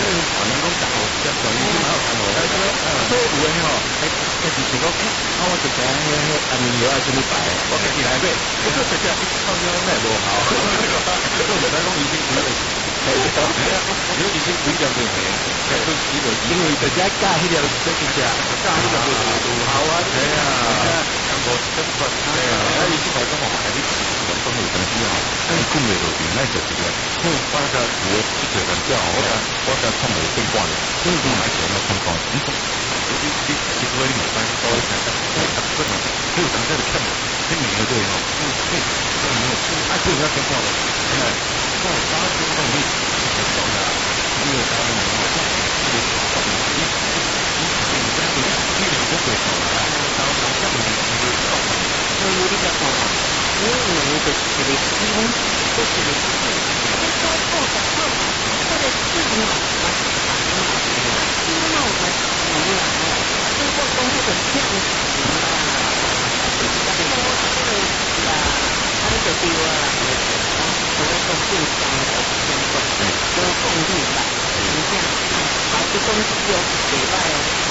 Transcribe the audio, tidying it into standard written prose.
可能讲大学接受你即马有谈无？所以有诶吼，就是讲，我就讲安尼药啊，什么牌，我家己来买，我说实在一套药那无效，我唔使讲已经不用，如果已经不一样就没，因为大家加迄条这个价，加迄条就好啊，系啊，咁我真不系啊，你先来讲我买啲钱，我都冇等之后，你供嚟到边咧就直接，我就我一直人之后，我就冲嚟变惯，所以我买钱我冲惯，你其实我啲买翻多一点，不能，就等在看，听明了对吼，啊，对要变惯了，我打算讲你，我讲啦，你有打算冇？你两个对头啦，然后大家都是所以你个讲，我认为就是这个基本，都是这个基本。你说做的好嘛，或者是很好嘛，因为那我们我们通过公司的这样子啦，但是我这个啦，他就对我啦，我在做电商的相关，都共同啦，你这样，好，这公司有礼拜哦。